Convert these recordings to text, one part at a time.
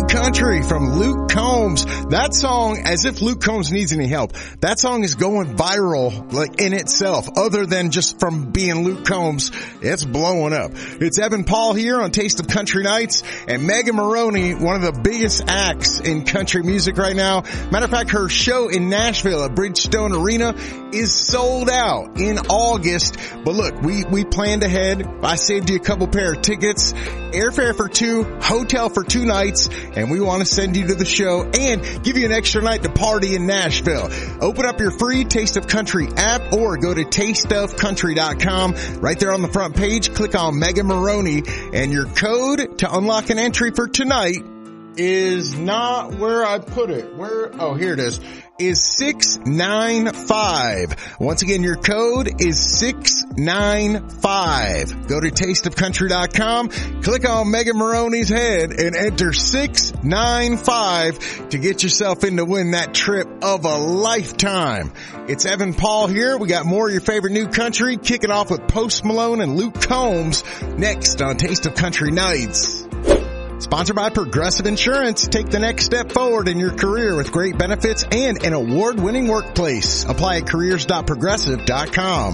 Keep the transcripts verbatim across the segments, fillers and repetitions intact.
of Country from Luke Combs. That song, as if Luke Combs needs any help, that song is going viral like in itself, other than just from being Luke Combs. It's blowing up. It's Evan Paul here on Taste of Country Nights, and Megan Moroney, one of the biggest acts in country music right now. Matter of fact, her show in Nashville at Bridgestone Arena is sold out in August. But look, we, we planned ahead. I saved you a couple pair of tickets, airfare for two, hotel for two nights, and we want to send you to the show and give you an extra night to party in Nashville. Open up your free Taste of Country app or go to taste of country dot com. Right there on the front page, click on Megan Moroney, and your code to unlock an entry for tonight is not where I put it. Where? Oh, here it is. Is six nine five. Once again, your code is six nine five. Go to taste of country dot com, click on Megan Moroney's head, and enter six nine five to get yourself in to win that trip of a lifetime. It's Evan Paul here. We got more of your favorite new country, kicking off with Post Malone and Luke Combs next on Taste of Country Nights. Sponsored by Progressive Insurance. Take the next step forward in your career with great benefits and an award-winning workplace. Apply at careers dot progressive dot com.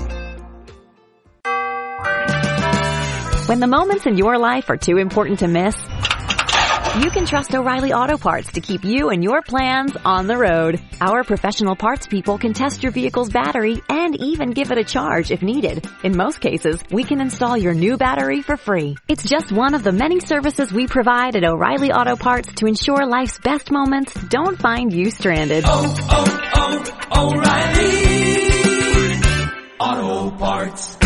When the moments in your life are too important to miss, you can trust O'Reilly Auto Parts to keep you and your plans on the road. Our professional parts people can test your vehicle's battery and even give it a charge if needed. In most cases, we can install your new battery for free. It's just one of the many services we provide at O'Reilly Auto Parts to ensure life's best moments don't find you stranded. Oh, oh, oh, O'Reilly Auto Parts.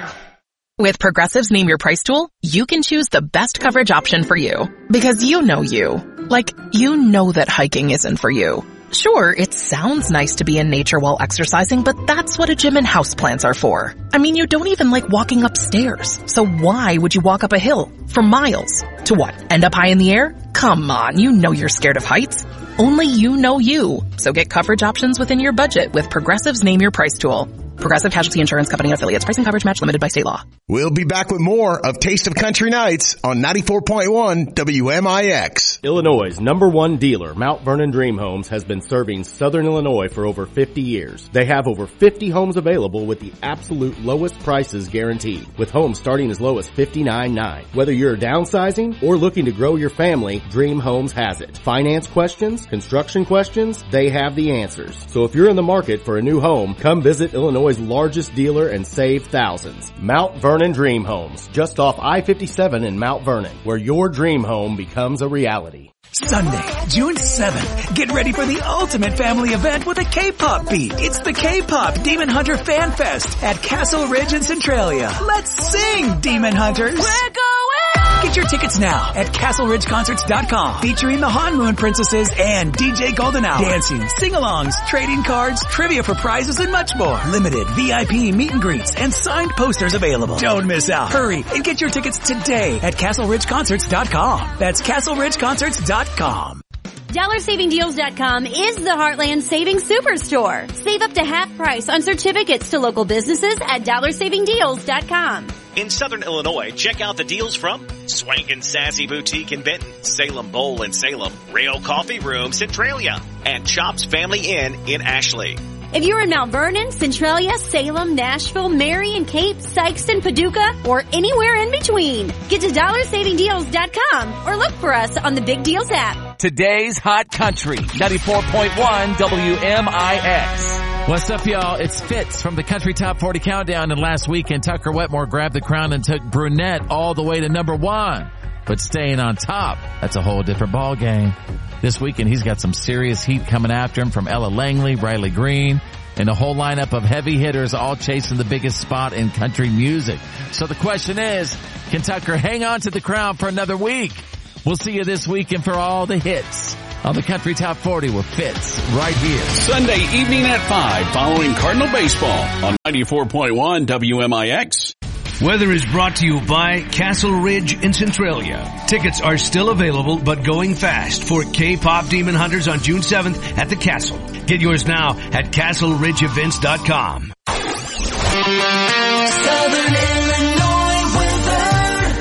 With Progressive's Name Your Price tool, you can choose the best coverage option for you. Because you know you. Like, you know that hiking isn't for you. Sure, it sounds nice to be in nature while exercising, but that's what a gym and houseplants are for. I mean, you don't even like walking upstairs. So why would you walk up a hill for miles? To what, end up high in the air? Come on, you know you're scared of heights. Only you know you. So get coverage options within your budget with Progressive's Name Your Price tool. Progressive Casualty Insurance Company and affiliates. Pricing coverage match limited by state law. We'll be back with more of Taste of Country Nights on ninety-four point one W M I X. Illinois' number one dealer, Mount Vernon Dream Homes, has been serving Southern Illinois for over fifty years. They have over fifty homes available with the absolute lowest prices guaranteed, with homes starting as low as fifty-nine nine. Whether you're downsizing or looking to grow your family, Dream Homes has it. Finance questions, construction questions, they have the answers. So if you're in the market for a new home, come visit Illinois' largest dealer and save thousands. Mount Vernon Dream Homes, just off I fifty-seven in Mount Vernon, where your dream home becomes a reality. Sunday, June seventh. Get ready for the ultimate family event with a K-pop beat. It's the K-pop Demon Hunter Fan Fest at Castle Ridge in Centralia. Let's sing, Demon Hunters! We're going! Get your tickets now at castle ridge concerts dot com. Featuring the Han Moon Princesses and D J Golden Hour. Dancing, sing-alongs, trading cards, trivia for prizes, and much more. Limited V I P meet and greets and signed posters available. Don't miss out. Hurry and get your tickets today at castle ridge concerts dot com. That's castle ridge concerts dot com. dollar saving deals dot com is the Heartland Savings Superstore. Save up to half price on certificates to local businesses at dollar saving deals dot com. In Southern Illinois, check out the deals from Swank and Sassy Boutique in Benton, Salem Bowl in Salem, Rail Coffee Room, Centralia, and Chops Family Inn in Ashley. If you're in Mount Vernon, Centralia, Salem, Nashville, Marion, Cape, Sykeston, Paducah, or anywhere in between, get to dollar saving deals dot com or look for us on the Big Deals app. Today's Hot Country, ninety-four point one W M I X. What's up, y'all? It's Fitz from the Country Top forty Countdown, and last weekend Tucker Wetmore grabbed the crown and took Brunette all the way to number one. But staying on top, that's a whole different ball game. This weekend he's got some serious heat coming after him from Ella Langley, Riley Green, and a whole lineup of heavy hitters all chasing the biggest spot in country music. So the question is, can Tucker hang on to the crown for another week? We'll see you this weekend for all the hits on the Country Top forty with Fitz right here. Sunday evening at five following Cardinal baseball on ninety-four point one W M I X. Weather is brought to you by Castle Ridge in Centralia. Tickets are still available but going fast for K-Pop Demon Hunters on June seventh at the Castle. Get yours now at castle ridge events dot com. Southern Illinois weather.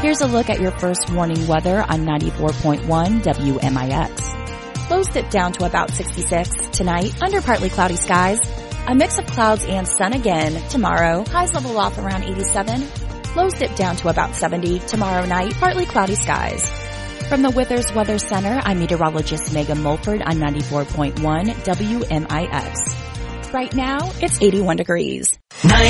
Here's a look at your first warning weather on ninety-four point one W M I X. Lows dip down to about sixty-six. Tonight, under partly cloudy skies. A mix of clouds and sun again. Tomorrow, highs level off around eighty-seven. Lows dip down to about seventy. Tomorrow night, partly cloudy skies. From the Withers Weather Center, I'm meteorologist Megan Mulford on ninety-four point one W M I X. Right now, it's eighty-one degrees.